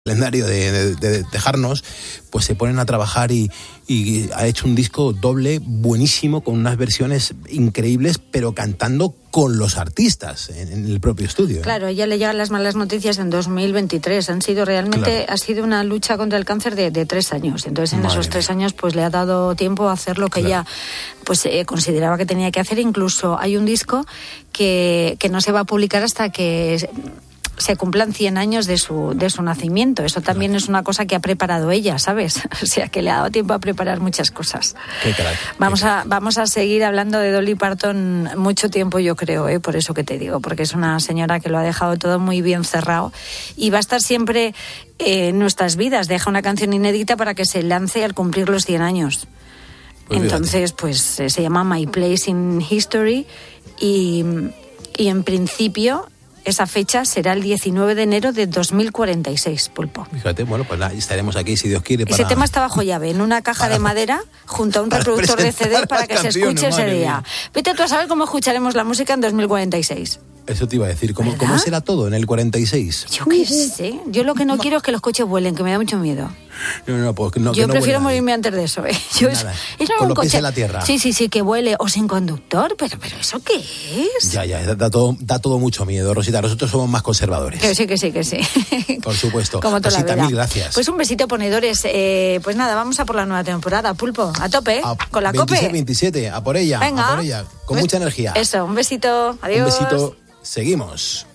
calendario de dejarnos, pues se ponen a trabajar y ha hecho un disco doble buenísimo con unas versiones increíbles, pero cantando con los artistas en el propio estudio. Claro, ella le llegan las malas noticias en 2023. Han sido realmente, ha sido una lucha contra el cáncer de 3 años. Entonces, en esos 3 años, pues le ha dado tiempo a hacer lo que ella pues consideraba que tenía que hacer. Incluso hay un disco que no se va a publicar hasta que se cumplan 100 años de su nacimiento. Eso también es una cosa que ha preparado ella, ¿sabes? O sea, que le ha dado tiempo a preparar muchas cosas. Qué crack. Vamos a seguir hablando de Dolly Parton mucho tiempo, yo creo, por eso que te digo, porque es una señora que lo ha dejado todo muy bien cerrado y va a estar siempre en nuestras vidas. Deja una canción inédita para que se lance al cumplir los 100 años. Pues entonces, pues se llama My Place in History y en principio esa fecha será el 19 de enero de 2046, Pulpo. Fíjate, bueno, pues estaremos aquí, si Dios quiere. Ese tema está bajo llave, en una caja de madera, junto a un reproductor de CD para que se escuche ese día. Vete tú a saber cómo escucharemos la música en 2046. Eso te iba a decir, ¿cómo será todo en el 46? Yo qué sé, yo lo que no quiero es que los coches vuelen, que me da mucho miedo. Yo prefiero morirme antes de eso. Eso con los pies en la tierra. Sí, que vuele o sin conductor, pero ¿eso qué es? Ya, da todo mucho miedo, Rosita. Nosotros somos más conservadores. Que sí. Por supuesto. Como toda Rosita, la vida. mil gracias. Pues un besito, ponedores. Pues nada, vamos a por la nueva temporada, Pulpo. A tope, con la 26-27, a por ella. Venga. A por ella, con mucha energía. Eso, un besito. Adiós. Un besito. Seguimos.